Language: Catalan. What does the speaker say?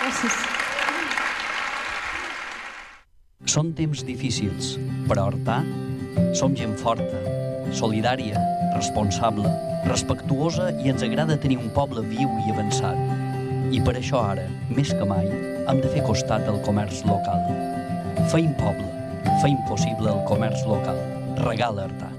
Gràcies. Són temps difícils, però Artà som gent forta, solidària, responsable, respectuosa i ens agrada tenir un poble viu i avançat. I per això ara, més que mai, hem de fer costat al comerç local. Feim poble, feim possible el comerç local. Regala Artà.